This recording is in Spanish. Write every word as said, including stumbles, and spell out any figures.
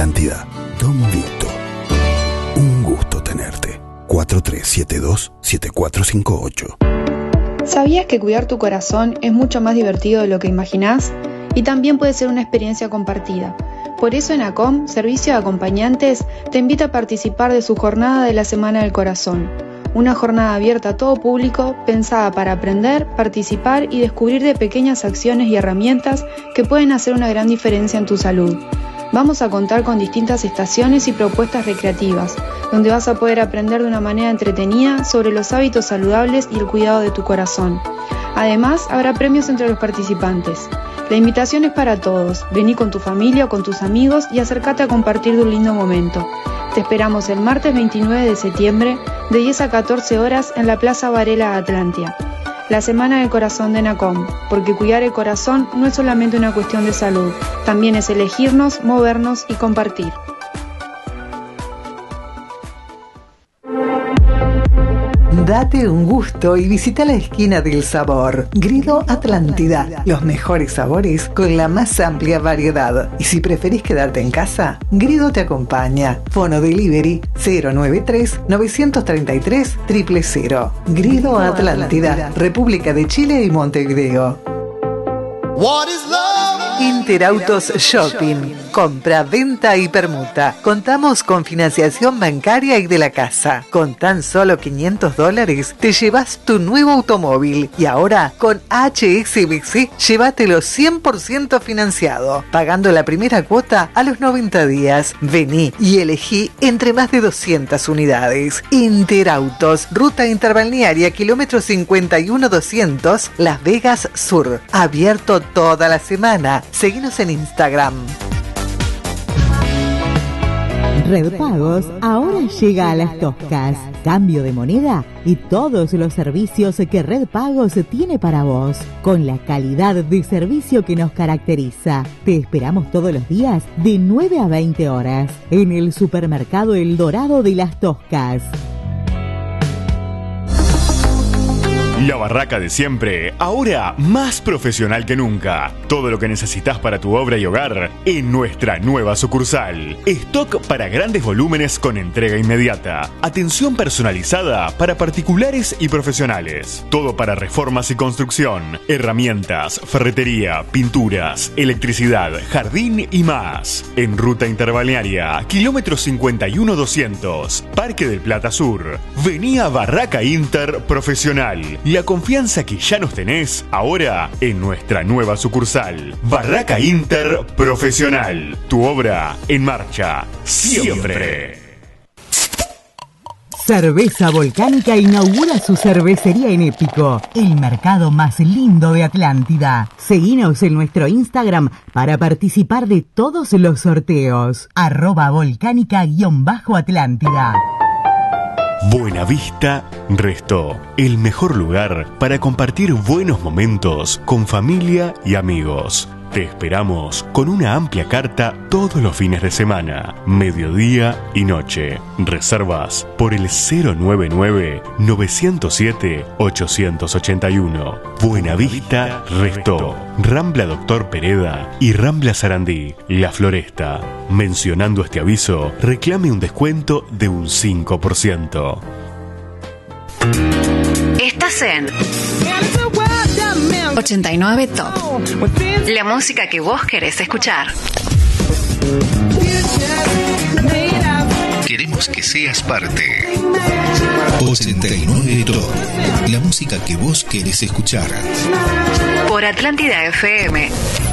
Atlántida, Don Vito. Un gusto tenerte. cuatro tres siete dos siete cuatro cinco ocho. ¿Sabías que cuidar tu corazón es mucho más divertido de lo que imaginás? Y también puede ser una experiencia compartida. Por eso en ACOM, Servicio de Acompañantes, te invita a participar de su jornada de la Semana del Corazón. Una jornada abierta a todo público, pensada para aprender, participar y descubrir de pequeñas acciones y herramientas que pueden hacer una gran diferencia en tu salud. Vamos a contar con distintas estaciones y propuestas recreativas, donde vas a poder aprender de una manera entretenida sobre los hábitos saludables y el cuidado de tu corazón. Además, habrá premios entre los participantes. La invitación es para todos. Vení con tu familia o con tus amigos y acércate a compartir de un lindo momento. Te esperamos el martes veintinueve de septiembre, de diez a catorce horas, en la Plaza Varela Atlántida. La Semana del Corazón de NACOM, porque cuidar el corazón no es solamente una cuestión de salud, también es elegirnos, movernos y compartir. Date un gusto y visita la esquina del sabor. Grido Atlántida. Los mejores sabores con la más amplia variedad. Y si preferís quedarte en casa, Grido te acompaña. Fono Delivery cero noventa y tres, novecientos treinta y tres, cero cero cero. Grido Atlántida, República de Chile y Montevideo. What is love? Interautos Shopping. Compra, venta y permuta. Contamos con financiación bancaria y de la casa. Con tan solo quinientos dólares te llevas tu nuevo automóvil. Y ahora con H S B C llévatelo cien por ciento financiado, pagando la primera cuota a los noventa días. Vení y elegí entre más de doscientas unidades. Interautos, ruta interbalnearia, kilómetro cincuenta y uno doscientos, Las Vegas Sur. Abierto toda la semana. Seguinos en Instagram. Red Pagos ahora llega a Las Toscas. Cambio de moneda y todos los servicios que Red Pagos tiene para vos, con la calidad de servicio que nos caracteriza. Te esperamos todos los días de nueve a veinte horas en el supermercado El Dorado de Las Toscas. La barraca de siempre, ahora más profesional que nunca. Todo lo que necesitas para tu obra y hogar en nuestra nueva sucursal. Stock para grandes volúmenes con entrega inmediata. Atención personalizada para particulares y profesionales. Todo para reformas y construcción. Herramientas, ferretería, pinturas, electricidad, jardín y más. En ruta interbalnearia, kilómetro cincuenta y uno doscientos, Parque del Plata Sur. Vení a Barraca Inter Profesional. La confianza que ya nos tenés ahora en nuestra nueva sucursal. Barraca Inter Profesional. Tu obra en marcha siempre. Cerveza Volcánica inaugura su cervecería en Épico, el mercado más lindo de Atlántida. Seguinos en nuestro Instagram para participar de todos los sorteos. Arroba volcánica-atlántida. Buenavista Resto, el mejor lugar para compartir buenos momentos con familia y amigos. Te esperamos con una amplia carta todos los fines de semana, mediodía y noche. Reservas por el cero nueve nueve, nueve cero siete, ocho ocho uno. Buenavista Resto, Rambla Doctor Pereda y Rambla Sarandí, La Floresta. Mencionando este aviso, reclame un descuento de un cinco por ciento. Estás en ochenta y nueve Top. La música que vos querés escuchar. Queremos que seas parte. ochenta y nueve Top. La música que vos querés escuchar. Por Atlántida F M.